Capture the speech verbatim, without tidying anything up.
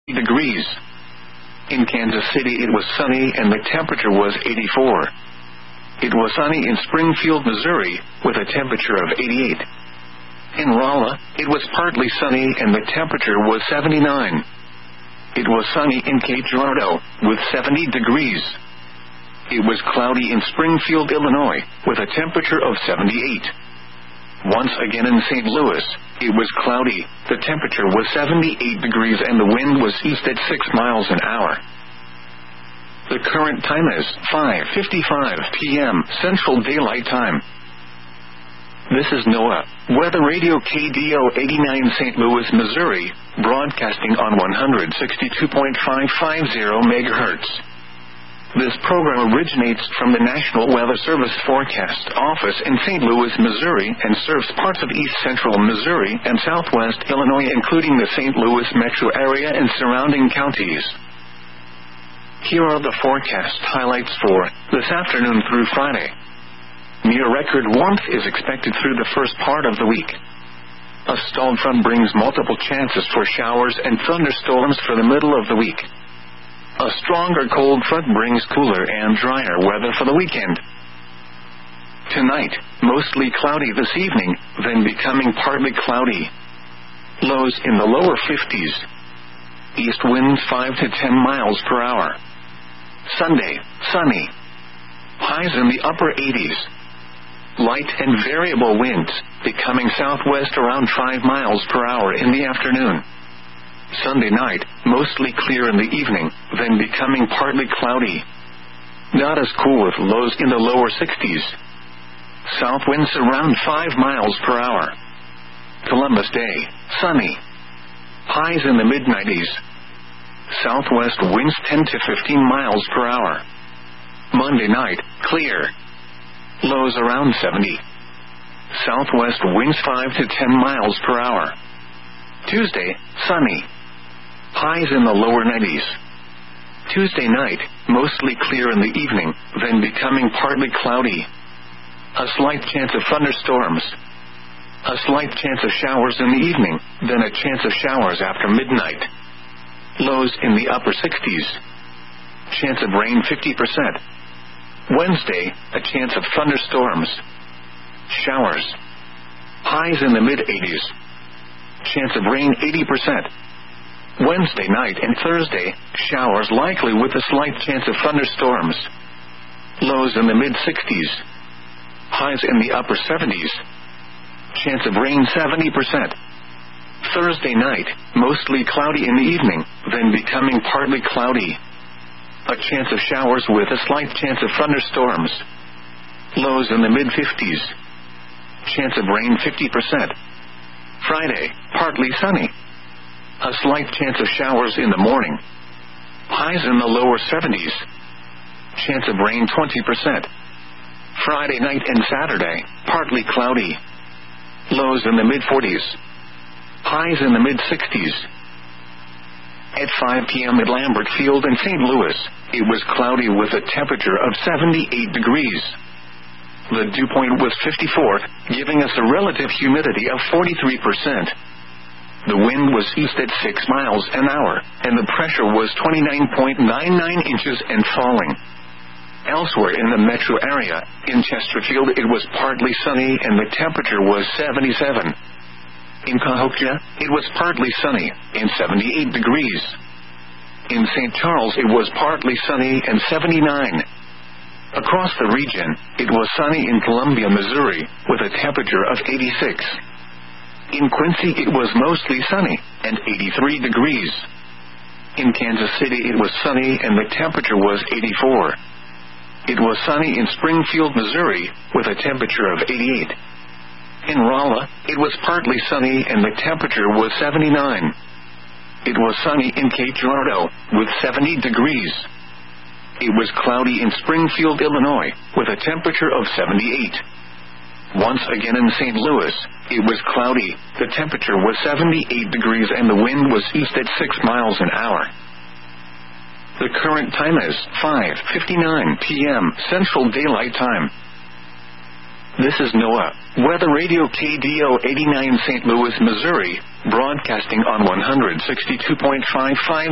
degrees. In Kansas City it was sunny and the temperature was eighty-four. It was sunny in Springfield, Missouri, with a temperature of eighty-eight. In Rolla, it was partly sunny and the temperature was seventy-nine. It was sunny in Cape Girardeau, with seventy degrees. It was cloudy in Springfield, Illinois, with a temperature of seventy-eight. Once again in Saint Louis, it was cloudy, the temperature was seventy-eight degrees and the wind was east at six miles an hour. The current time is five fifty-five p m Central Daylight Time. This is NOAA Weather Radio K D O eighty-nine Saint Louis, Missouri, broadcasting on one sixty-two point five five zero megahertz. This program originates from the National Weather Service Forecast Office in Saint Louis, Missouri, and serves parts of east central Missouri and southwest Illinois, including the Saint Louis metro area and surrounding counties. Here are the forecast highlights for this afternoon through Friday. Near record warmth is expected through the first part of the week. A stalled front brings multiple chances for showers and thunderstorms for the middle of the week. A stronger cold front brings cooler and drier weather for the weekend. Tonight, mostly cloudy this evening, then becoming partly cloudy. Lows in the lower fifties. East winds five to ten miles per hour. Sunday, sunny. Highs in the upper eighties. Light and variable winds, becoming southwest around five miles per hour in the afternoon. Sunday night, mostly clear in the evening, then becoming partly cloudy. Not as cool with lows in the lower sixties. South winds around five miles per hour. Columbus Day, sunny. Highs in the mid nineties. Southwest winds ten to fifteen miles per hour. Monday night, clear. Lows around seventy. Southwest winds five to ten miles per hour. Tuesday, sunny. Highs in the lower nineties. Tuesday night, mostly clear in the evening, then becoming partly cloudy. A slight chance of thunderstorms. A slight chance of showers in the evening, then a chance of showers after midnight. Lows in the upper sixties. Chance of rain fifty percent. Wednesday, a chance of thunderstorms. Showers. Highs in the mid eighties. Chance of rain eighty percent. Wednesday night and Thursday, showers likely with a slight chance of thunderstorms. Lows in the mid sixties. Highs in the upper seventies. Chance of rain seventy percent. Thursday night, mostly cloudy in the evening, then becoming partly cloudy. A chance of showers with a slight chance of thunderstorms. Lows in the mid fifties. Chance of rain fifty percent. Friday, partly sunny. A slight chance of showers in the morning. Highs in the lower seventies. Chance of rain twenty percent. Friday night and Saturday, partly cloudy. Lows in the mid forties. Highs in the mid sixties. At five p m at Lambert Field in Saint Louis, it was cloudy with a temperature of seventy-eight degrees. The dew point was fifty-four, giving us a relative humidity of forty-three percent. The wind was east at six miles an hour, and the pressure was twenty-nine point nine nine inches and falling. Elsewhere in the metro area, in Chesterfield it was partly sunny and the temperature was seventy-seven. In Cahokia, it was partly sunny, and seventy-eight degrees. In Saint Charles it was partly sunny and seventy-nine. Across the region, it was sunny in Columbia, Missouri, with a temperature of eighty-six. In Quincy it was mostly sunny, and eighty-three degrees. In Kansas City it was sunny and the temperature was eighty-four. It was sunny in Springfield, Missouri, with a temperature of eighty-eight. In Rolla, it was partly sunny and the temperature was seventy-nine. It was sunny in Cape Girardeau, with seventy degrees. It was cloudy in Springfield, Illinois, with a temperature of seventy-eight. Once again in Saint Louis, it was cloudy, the temperature was seventy-eight degrees and the wind was east at six miles an hour. The current time is five fifty-nine p m Central Daylight Time. This is NOAA Weather Radio K D O eighty-nine Saint Louis, Missouri, broadcasting on one sixty-two point five five